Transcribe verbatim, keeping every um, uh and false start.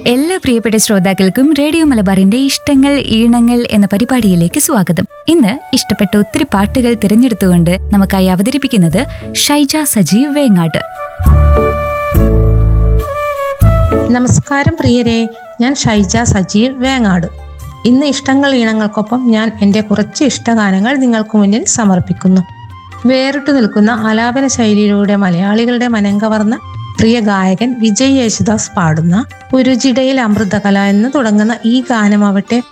എല്ലാ പ്രിയപ്പെട്ട ശ്രോതാക്കൾക്കും റേഡിയോ മലബാറിന്റെ ഇഷ്ടങ്ങൾ ഈണങ്ങൾ എന്ന പരിപാടിയിലേക്ക് സ്വാഗതം. ഇന്ന് ഇഷ്ടപ്പെട്ട ഒത്തിരി പാട്ടുകൾ തിരഞ്ഞെടുത്തുകൊണ്ട് നമുക്കായി അവതരിപ്പിക്കുന്നത് ഷൈജ സജീവ് വേങ്ങാട്. നമസ്കാരം പ്രിയരെ, ഞാൻ ഷൈജ സജീവ് വേങ്ങാട്. ഇന്ന് ഇഷ്ടങ്ങൾ ഈണങ്ങൾക്കൊപ്പം ഞാൻ എൻ്റെ കുറച്ച് ഇഷ്ടഗാനങ്ങൾ നിങ്ങൾക്ക് മുന്നിൽ സമർപ്പിക്കുന്നു. വേറിട്ടു നിൽക്കുന്ന ആലാപന ശൈലിയിലൂടെ മലയാളികളുടെ മനം കവർന്ന പ്രിയ ഗായകൻ വിജയ് യേശുദാസ് പാടുന്ന ഒരു ജിടയിൽ അമൃതകല എന്ന് തുടങ്ങുന്ന ഈ ഗാനമാവട്ടെ